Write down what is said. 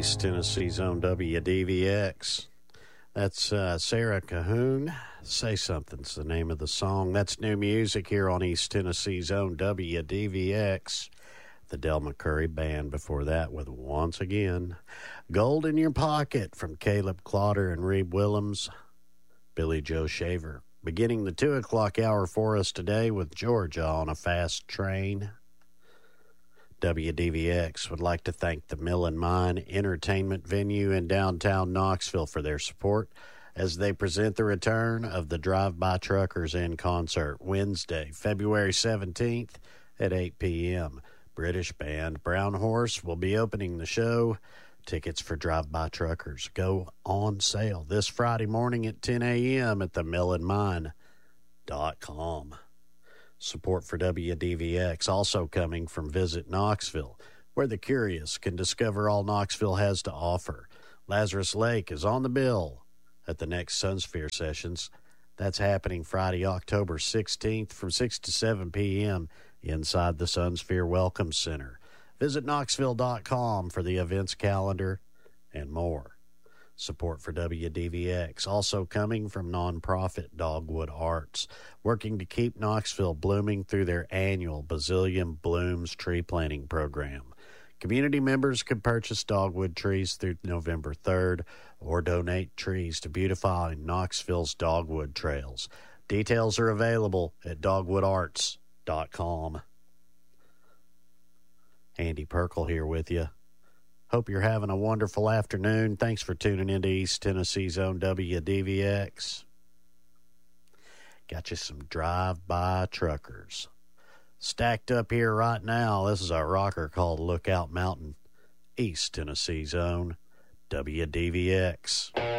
East Tennessee's own WDVX. That's Sarah Cahoon. Say Something's the name of the song. That's new music here on East Tennessee's own WDVX. The Del McCurry Band before that with Once Again. Gold in Your Pocket from Caleb Clotter and Reeb Willems. Billy Joe Shaver. Beginning the 2 o'clock hour for us today with Georgia on a Fast Train. WDVX would like to thank the Mill and Mine Entertainment Venue in downtown Knoxville for their support as they present the return of the Drive-By Truckers in concert Wednesday, February 17th at 8 p.m. British band Brown Horse will be opening the show. Tickets for Drive-By Truckers go on sale this Friday morning at 10 a.m. at themillandmine.com. Support for WDVX also coming from Visit Knoxville, where the curious can discover all Knoxville has to offer. Lazarus Lake is on the bill at the next Sunsphere Sessions. That's happening Friday, October 16th from 6 to 7 p.m. inside the Sunsphere Welcome Center. Visit Knoxville.com for the events calendar and more. Support for WDVX also coming from nonprofit Dogwood Arts, working to keep Knoxville blooming through their annual Bazillion Blooms tree planting program. Community members can purchase dogwood trees through November 3rd or donate trees to beautify Knoxville's dogwood trails. Details are available at dogwoodarts.com. Andy Perkle here with you. Hope you're having a wonderful afternoon. Thanks for tuning into East Tennessee's own WDVX. Got you some Drive-By Truckers. Stacked up here right now, this is a rocker called Lookout Mountain, East Tennessee's own WDVX.